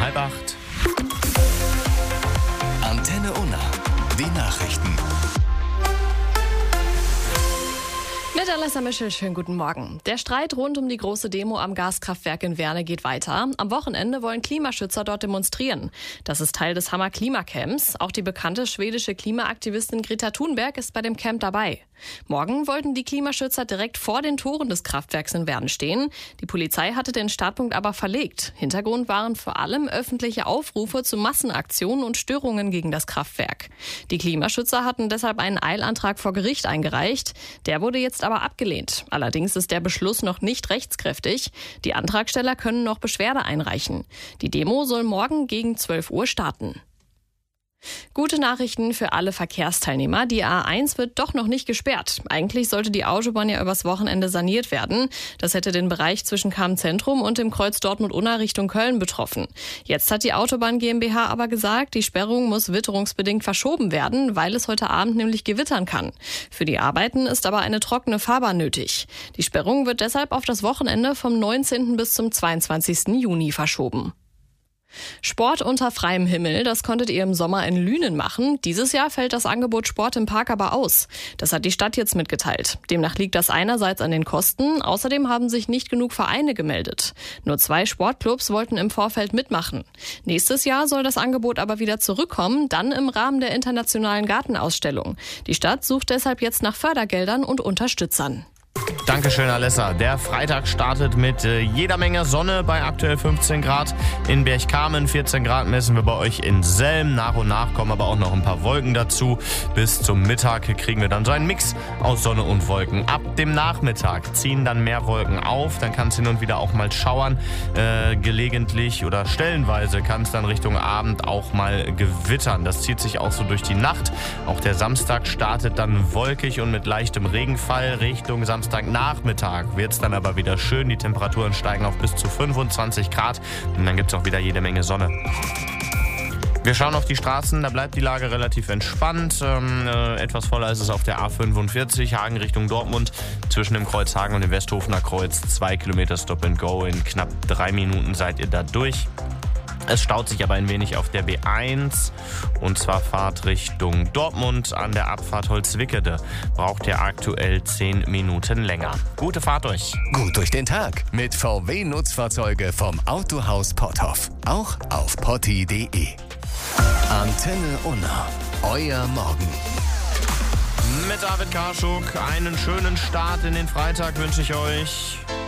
7:30. Antenne Unna. Die Nachrichten. Mit Alessa Mischel, schönen guten Morgen. Der Streit rund um die große Demo am Gaskraftwerk in Werne geht weiter. Am Wochenende wollen Klimaschützer dort demonstrieren. Das ist Teil des Hammer Klimacamps. Auch die bekannte schwedische Klimaaktivistin Greta Thunberg ist bei dem Camp dabei. Morgen wollten die Klimaschützer direkt vor den Toren des Kraftwerks in Werne stehen. Die Polizei hatte den Startpunkt aber verlegt. Hintergrund waren vor allem öffentliche Aufrufe zu Massenaktionen und Störungen gegen das Kraftwerk. Die Klimaschützer hatten deshalb einen Eilantrag vor Gericht eingereicht. Der wurde jetzt aber abgelehnt. Allerdings ist der Beschluss noch nicht rechtskräftig. Die Antragsteller können noch Beschwerde einreichen. Die Demo soll morgen gegen 12 Uhr starten. Gute Nachrichten für alle Verkehrsteilnehmer. Die A1 wird doch noch nicht gesperrt. Eigentlich sollte die Autobahn ja übers Wochenende saniert werden. Das hätte den Bereich zwischen Cham-Zentrum und dem Kreuz Dortmund-Unna Richtung Köln betroffen. Jetzt hat die Autobahn GmbH aber gesagt, die Sperrung muss witterungsbedingt verschoben werden, weil es heute Abend nämlich gewittern kann. Für die Arbeiten ist aber eine trockene Fahrbahn nötig. Die Sperrung wird deshalb auf das Wochenende vom 19. bis zum 22. Juni verschoben. Sport unter freiem Himmel, das konntet ihr im Sommer in Lünen machen. Dieses Jahr fällt das Angebot Sport im Park aber aus. Das hat die Stadt jetzt mitgeteilt. Demnach liegt das einerseits an den Kosten, außerdem haben sich nicht genug Vereine gemeldet. Nur 2 Sportclubs wollten im Vorfeld mitmachen. Nächstes Jahr soll das Angebot aber wieder zurückkommen, dann im Rahmen der internationalen Gartenausstellung. Die Stadt sucht deshalb jetzt nach Fördergeldern und Unterstützern. Dankeschön, Alessa. Der Freitag startet mit jeder Menge Sonne bei aktuell 15 Grad. In Berchtesgaden 14 Grad messen wir bei euch in Selm. Nach und nach kommen aber auch noch ein paar Wolken dazu. Bis zum Mittag kriegen wir dann so einen Mix aus Sonne und Wolken. Ab dem Nachmittag ziehen dann mehr Wolken auf. Dann kann es hin und wieder auch mal schauern. Gelegentlich oder stellenweise kann es dann Richtung Abend auch mal gewittern. Das zieht sich auch so durch die Nacht. Auch der Samstag startet dann wolkig und mit leichtem Regenfall. Richtung Samstagnachmittag wird es dann aber wieder schön. Die Temperaturen steigen auf bis zu 25 Grad und dann gibt es auch wieder jede Menge Sonne. Wir schauen auf die Straßen, da bleibt die Lage relativ entspannt. Etwas voller ist es auf der A45, Hagen Richtung Dortmund. Zwischen dem Kreuz Hagen und dem Westhofener Kreuz 2 Kilometer Stop and Go. In knapp 3 Minuten seid ihr da durch. Es staut sich aber ein wenig auf der B1 und zwar Fahrt Richtung Dortmund an der Abfahrt Holzwickede. Braucht ihr aktuell 10 Minuten länger. Gute Fahrt euch. Gut durch den Tag mit VW-Nutzfahrzeuge vom Autohaus Potthoff. Auch auf potti.de. Antenne Unna. Euer Morgen. Mit David Karschuk einen schönen Start in den Freitag wünsche ich euch.